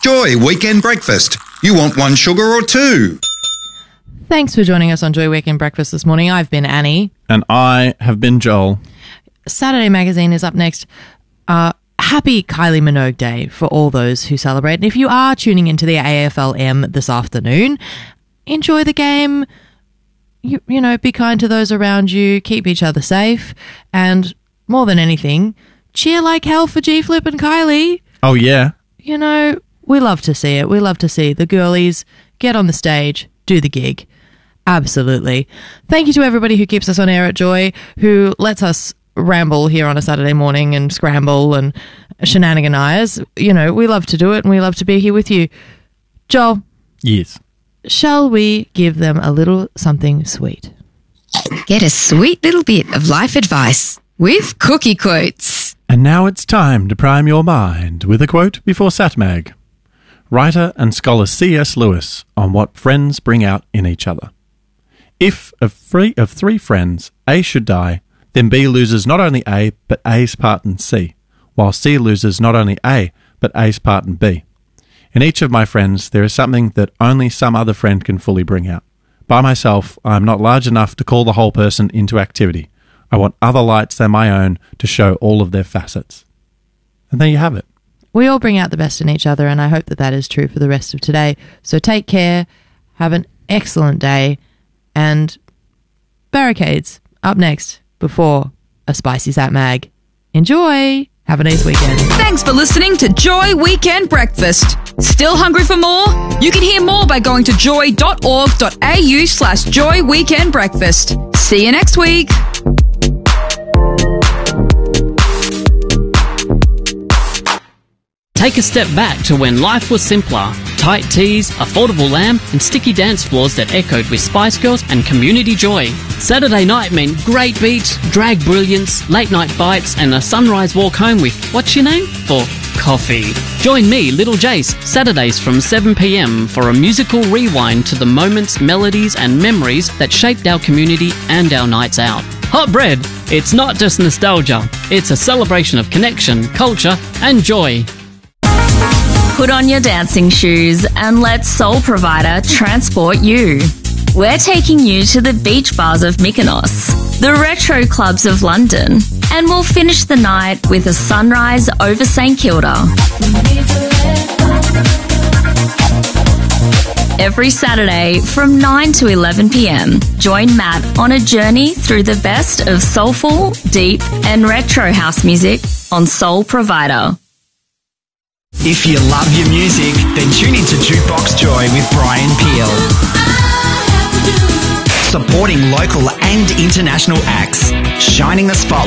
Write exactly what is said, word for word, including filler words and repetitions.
Joy Weekend Breakfast. You want one sugar or two? Thanks for joining us on Joy Weekend Breakfast this morning. I've been Annie. And I have been Joel. Saturday Magazine is up next. Uh, happy Kylie Minogue Day for all those who celebrate. And if you are tuning into the A F L M this afternoon, enjoy the game. You, you know, be kind to those around you. Keep each other safe. And more than anything, cheer like hell for G Flip and Kylie. Oh, yeah. You know, we love to see it. We love to see the girlies get on the stage, do the gig. Absolutely. Thank you to everybody who keeps us on air at Joy, who lets us ramble here on a Saturday morning and scramble and shenanigans. You know, we love to do it and we love to be here with you. Joel. Yes. Shall we give them a little something sweet? Get a sweet little bit of life advice with Cookie Quotes. And now it's time to prime your mind with a quote before SatMag. Writer and scholar C S Lewis on what friends bring out in each other. If of three, of three friends, A should die, then B loses not only A, but A's part in C, while C loses not only A, but A's part in B. In each of my friends, there is something that only some other friend can fully bring out. By myself, I am not large enough to call the whole person into activity. I want other lights than my own to show all of their facets. And there you have it. We all bring out the best in each other, and I hope that that is true for the rest of today. So take care, have an excellent day, and Barricades up next before a spicy Sat Mag. Enjoy! Have a nice weekend. Thanks for listening to Joy Weekend Breakfast. Still hungry for more? You can hear more by going to joy.org.au slash Joy Weekend Breakfast. See you next week. Take a step back to when life was simpler. Tight tees, affordable lamb, and sticky dance floors that echoed with Spice Girls and community joy. Saturday night meant great beats, drag brilliance, late night bites, and a sunrise walk home with, what's your name? For coffee. Join me, Little Jace, Saturdays from seven p m for a musical rewind to the moments, melodies, and memories that shaped our community and our nights out. Hot Bread, it's not just nostalgia, it's a celebration of connection, culture, and joy. Put on your dancing shoes and let Soul Provider transport you. We're taking you to the beach bars of Mykonos, the retro clubs of London, and we'll finish the night with a sunrise over St Kilda. Every Saturday from nine to eleven p m, join Matt on a journey through the best of soulful, deep, and retro house music on Soul Provider. If you love your music, then tune into Jukebox Joy with Brian Peel. Supporting local and international acts, shining the spotlight